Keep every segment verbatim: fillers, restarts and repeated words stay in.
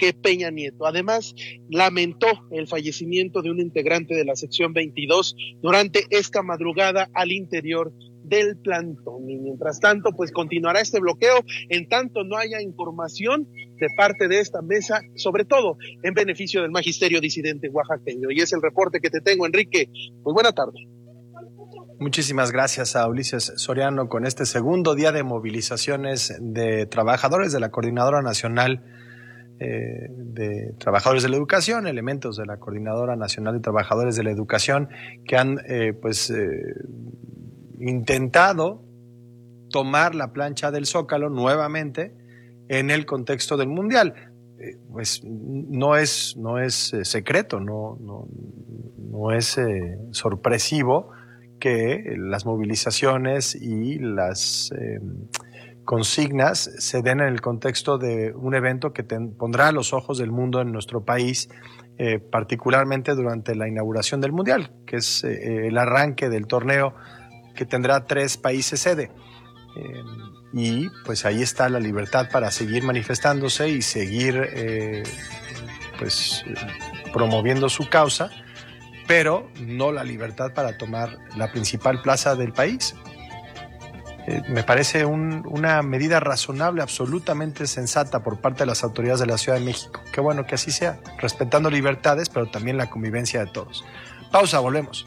Enrique Peña Nieto. Además, lamentó el fallecimiento de un integrante de la sección veintidós durante esta madrugada al interior del plantón. Y mientras tanto, pues continuará este bloqueo en tanto no haya información de parte de esta mesa, sobre todo en beneficio del magisterio disidente oaxaqueño. Y es el reporte que te tengo, Enrique. Muy buena tarde. Muchísimas gracias a Ulises Soriano con este segundo día de movilizaciones de trabajadores de la Coordinadora Nacional eh, de Trabajadores de la Educación, elementos de la Coordinadora Nacional de Trabajadores de la Educación que han eh, pues eh, intentado tomar la plancha del Zócalo nuevamente en el contexto del Mundial. Eh, pues no es, no es eh, secreto, no, no, no es eh, sorpresivo que las movilizaciones y las eh, consignas se den en el contexto de un evento que ten, pondrá los ojos del mundo en nuestro país, eh, particularmente durante la inauguración del Mundial, que es eh, el arranque del torneo que tendrá tres países sede. Eh, y pues ahí está la libertad para seguir manifestándose y seguir eh, pues promoviendo su causa, pero no la libertad para tomar la principal plaza del país. Eh, me parece un, una medida razonable, absolutamente sensata por parte de las autoridades de la Ciudad de México. Qué bueno que así sea, respetando libertades, pero también la convivencia de todos. Pausa, volvemos.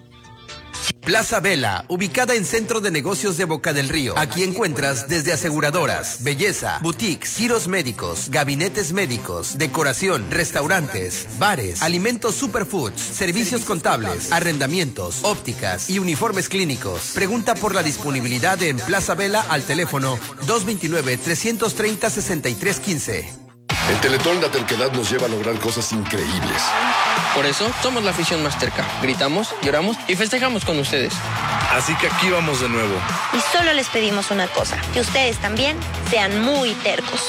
Plaza Vela, ubicada en Centro de Negocios de Boca del Río. Aquí encuentras desde aseguradoras, belleza, boutiques, giros médicos, gabinetes médicos, decoración, restaurantes, bares, alimentos superfoods, servicios contables, arrendamientos, ópticas y uniformes clínicos. Pregunta por la disponibilidad en Plaza Vela al teléfono dos dos nueve, tres tres cero, seis tres uno cinco. En Teletón la terquedad nos lleva a lograr cosas increíbles. Por eso somos la afición más terca. Gritamos, lloramos y festejamos con ustedes. Así que aquí vamos de nuevo. Y solo les pedimos una cosa, que ustedes también sean muy tercos.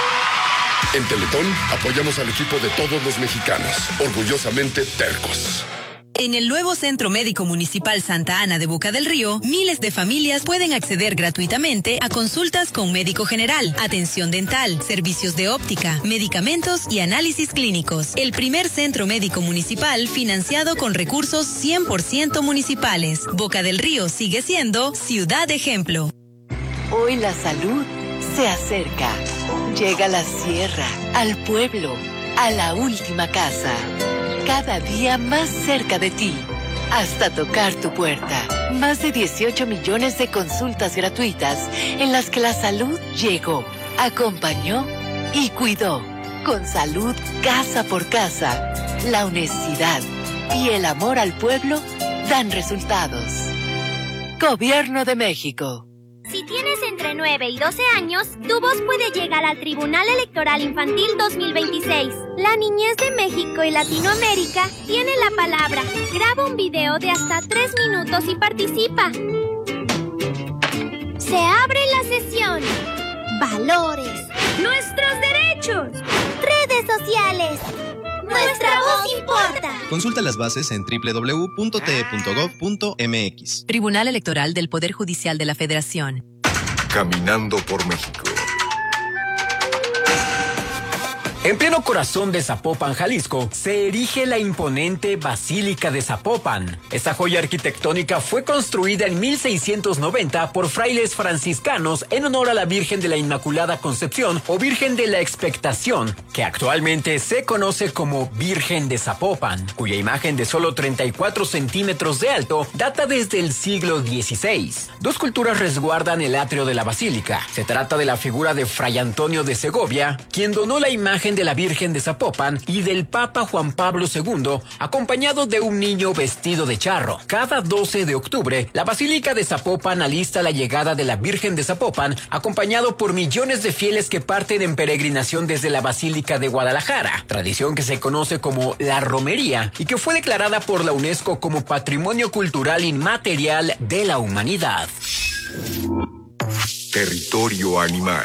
En Teletón apoyamos al equipo de todos los mexicanos, orgullosamente tercos. En el nuevo Centro Médico Municipal Santa Ana de Boca del Río, miles de familias pueden acceder gratuitamente a consultas con médico general, atención dental, servicios de óptica, medicamentos y análisis clínicos. El primer centro médico municipal financiado con recursos cien por ciento municipales. Boca del Río sigue siendo ciudad ejemplo. Hoy la salud se acerca. Llega a la sierra, al pueblo, a la última casa. Cada día más cerca de ti, hasta tocar tu puerta. Más de dieciocho millones de consultas gratuitas en las que la salud llegó, acompañó y cuidó. Con salud casa por casa, la honestidad y el amor al pueblo dan resultados. Gobierno de México. Si tienes entre nueve y doce años, tu voz puede llegar al Tribunal Electoral Infantil dos mil veintiséis. La niñez de México y Latinoamérica tiene la palabra. Graba un video de hasta tres minutos y participa. Se abre la sesión. Valores. Nuestros derechos. Redes sociales. Nuestra voz importa. Consulta las bases en doble u doble u doble u punto t e punto gov punto m x. Tribunal Electoral del Poder Judicial de la Federación. Caminando por México. En pleno corazón de Zapopan, Jalisco, se erige la imponente Basílica de Zapopan. Esta joya arquitectónica fue construida en mil seiscientos noventa por frailes franciscanos en honor a la Virgen de la Inmaculada Concepción o Virgen de la Expectación, que actualmente se conoce como Virgen de Zapopan, cuya imagen de solo treinta y cuatro centímetros de alto data desde el siglo dieciséis. Dos culturas resguardan el atrio de la basílica. Se trata de la figura de Fray Antonio de Segovia, quien donó la imagen de la Virgen de Zapopan, y del Papa Juan Pablo segundo, acompañado de un niño vestido de charro. Cada doce de octubre, la Basílica de Zapopan alista la llegada de la Virgen de Zapopan, acompañado por millones de fieles que parten en peregrinación desde la Basílica de Guadalajara, tradición que se conoce como la romería y que fue declarada por la UNESCO como Patrimonio Cultural Inmaterial de la Humanidad. Territorio animal.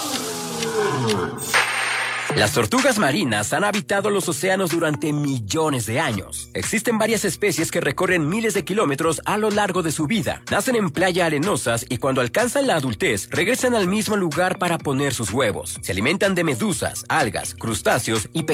Las tortugas marinas han habitado los océanos durante millones de años. Existen varias especies que recorren miles de kilómetros a lo largo de su vida. Nacen en playas arenosas y cuando alcanzan la adultez regresan al mismo lugar para poner sus huevos. Se alimentan de medusas, algas, crustáceos y